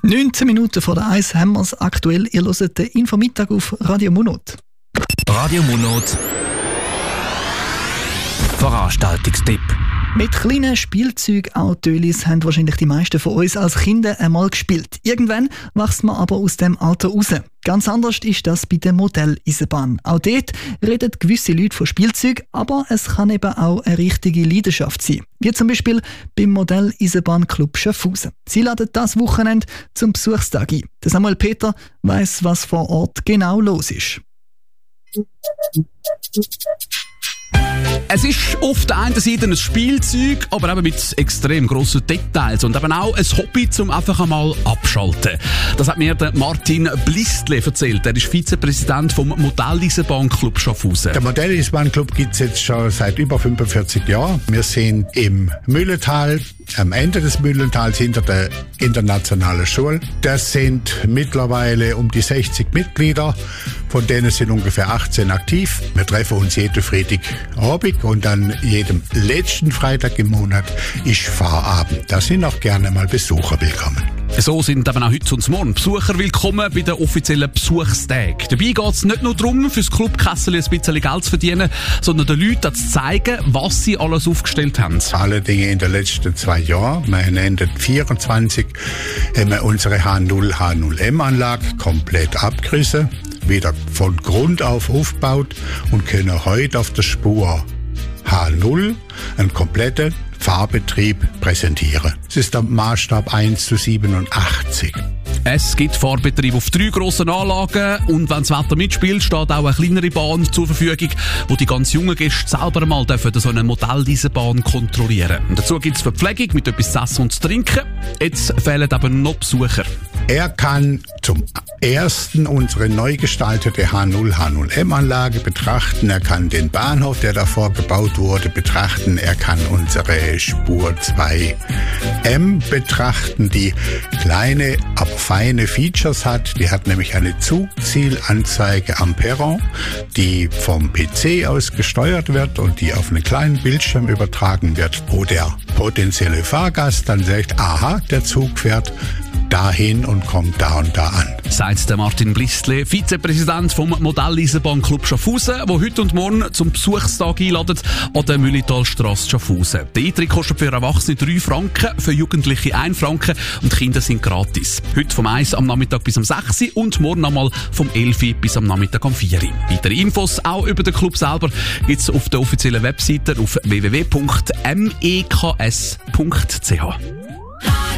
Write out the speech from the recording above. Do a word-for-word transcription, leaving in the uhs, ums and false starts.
neunzehn Minuten vor der Eins haben wir es aktuell. Ihr hört den Infomittag auf Radio Monot. Radio Monot Veranstaltungstipp. Mit kleinen Spielzeugautolis haben wahrscheinlich die meisten von uns als Kinder einmal gespielt. Irgendwann wächst man aber aus dem Alter raus. Ganz anders ist das bei der Modelleisenbahn. Auch dort reden gewisse Leute von Spielzeug, aber es kann eben auch eine richtige Leidenschaft sein. Wie zum Beispiel beim Modelleisenbahnclub Schaffhausen. Sie laden das Wochenende zum Besuchstag ein. Der Samuel Peter weiss, was vor Ort genau los ist. Es ist auf der einen Seite ein Spielzeug, aber eben mit extrem grossen Details und eben auch ein Hobby, um einfach einmal abschalten. Das hat mir der Martin Blistle erzählt. Er ist Vizepräsident vom Modelleisenbahnclub Schaffhausen. Der Modelleisenbahnclub gibt es jetzt schon seit über fünfundvierzig Jahren. Wir sind im Mühlental, am Ende des Mühlentals hinter der internationalen Schule. Das sind mittlerweile um die sechzig Mitglieder, von denen sind ungefähr achtzehn aktiv. Wir treffen uns jeden Freitagabend und an jedem letzten Freitag im Monat ist Fahrabend. Da sind auch gerne mal Besucher willkommen. So sind eben auch heute und morgen Besucher willkommen bei den offiziellen Besuchstagen. Dabei geht es nicht nur darum, fürs Clubkessel ein bisschen Geld zu verdienen, sondern den Leuten zu zeigen, was sie alles aufgestellt haben. Alle Dinge in den letzten zwei Jahren. Wir haben Ende vierundzwanzig haben wir unsere H null H null M Anlage komplett abgerissen, wieder von Grund auf aufgebaut und können heute auf der Spur H null einen kompletten Fahrbetrieb präsentieren. Es ist der Maßstab eins zu siebenundachtzig. Es gibt Fahrbetrieb auf drei grossen Anlagen und wenn das Wetter mitspielt, steht auch eine kleinere Bahn zur Verfügung, wo die ganz jungen Gäste selber mal dürfen so eine Modelleisenbahn kontrollieren. Und dazu gibt es Verpflegung mit etwas zu essen und zu trinken. Jetzt fehlen aber noch Besucher. Er kann zum ersten unsere neu gestaltete H null H null M Anlage betrachten. Er kann den Bahnhof, der davor gebaut wurde, betrachten. Er kann unsere Spur zwei M betrachten, die kleine, aber feine Features hat. Die hat nämlich eine Zugzielanzeige am Perron, die vom P C aus gesteuert wird und die auf einen kleinen Bildschirm übertragen wird, wo der potenzielle Fahrgast dann sagt, aha, der Zug fährt dahin und kommt da und da an. Sagt der Martin Blistle, Vizepräsident vom Modelleisenbahnclub Schaffhausen, der heute und morgen zum Besuchstag einladet an der Mühlentalstrasse Schaffhausen. Der Eintritt kostet für Erwachsene drei Franken, für Jugendliche ein Franken und Kinder sind gratis. Heute vom eins am Nachmittag bis am sechs und morgen nochmal vom elf bis am Nachmittag am vier. Weitere Infos auch über den Club selber gibt es auf der offiziellen Webseite auf w w w punkt m e k s punkt c h.